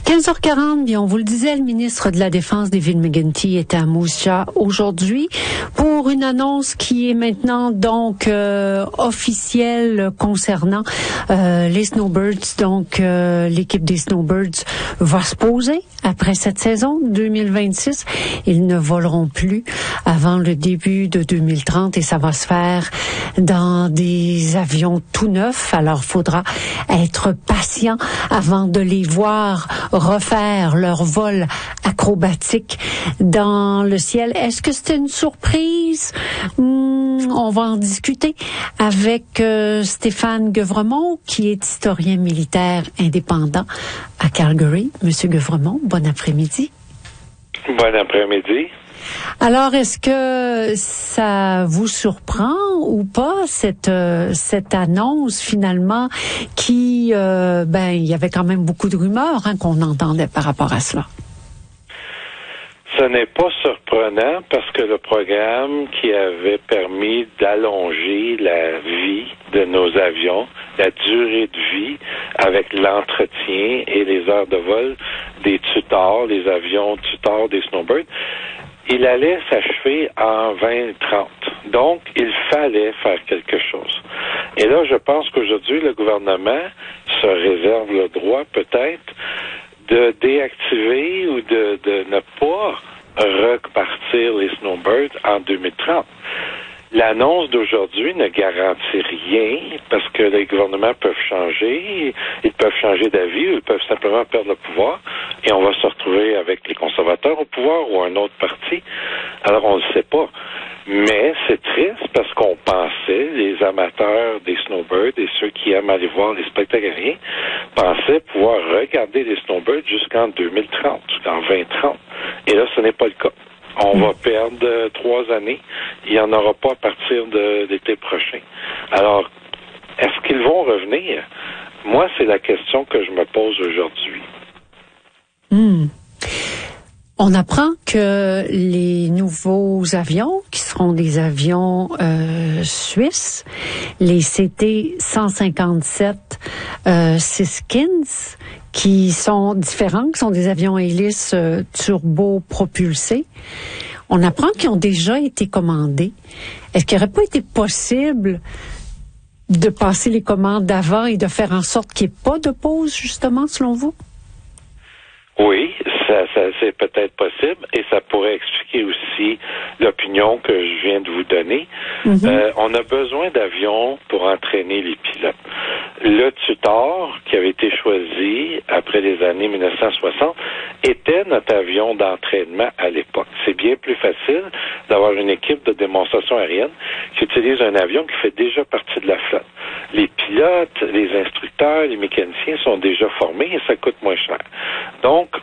15h40, bien, on vous le disait, le ministre de la Défense, David McGuinty, est à Moose Jaw aujourd'hui pour une annonce qui est maintenant donc officielle concernant les Snowbirds. Donc, l'équipe des Snowbirds va se poser après cette saison 2026. Ils ne voleront plus avant le début de 2030 et ça va se faire dans des avions tout neufs. Alors, faudra être patient avant de les voir refaire leur vol acrobatique dans le ciel. Est-ce que c'était une surprise? On va en discuter avec Stéphane Guevremont, qui est historien militaire indépendant à Calgary. Monsieur Guevremont, bon après-midi. Bon après-midi. Alors, est-ce que ça vous surprend ou pas, cette annonce finalement qui, il y avait quand même beaucoup de rumeurs qu'on entendait par rapport à cela? Ce n'est pas surprenant parce que le programme qui avait permis d'allonger la vie de nos avions, la durée de vie avec l'entretien et les heures de vol des tutors, les avions tutors des Snowbirds, il allait s'achever en 2030. Donc, il fallait faire quelque chose. Et là, je pense qu'aujourd'hui, le gouvernement se réserve le droit, peut-être, de déactiver ou de ne pas repartir les Snowbirds en 2030. L'annonce d'aujourd'hui ne garantit rien parce que les gouvernements peuvent changer, ils peuvent changer d'avis, ou ils peuvent simplement perdre le pouvoir et on va se retrouver avec les conservateurs au pouvoir ou un autre parti. Alors on ne le sait pas. Mais c'est triste parce qu'on pensait, les amateurs des Snowbirds et ceux qui aiment aller voir les spectacles aériens, pensaient pouvoir regarder les Snowbirds jusqu'en 2030, jusqu'en 2030. Et là, ce n'est pas le cas. On va perdre 3 années. Il n'y en aura pas à partir de l'été prochain. Alors, est-ce qu'ils vont revenir? Moi, c'est la question que je me pose aujourd'hui. On apprend que les nouveaux avions, qui seront des avions suisses, les CT-157 Siskins, qui sont différents, qui sont des avions hélices turbo-propulsés. On apprend qu'ils ont déjà été commandés. Est-ce qu'il n'aurait pas été possible de passer les commandes d'avant et de faire en sorte qu'il n'y ait pas de pause, justement, selon vous? Oui, ça c'est peut-être possible et ça pourrait expliquer aussi l'opinion que je viens de vous donner. On a besoin d'avions pour entraîner les pilotes. Le Tutor, qui avait été choisi après les années 1960, était notre avion d'entraînement à l'époque. C'est bien plus facile d'avoir une équipe de démonstration aérienne qui utilise un avion qui fait déjà partie de la flotte. Les pilotes, les instructeurs, les mécaniciens sont déjà formés et ça coûte moins cher. Donc,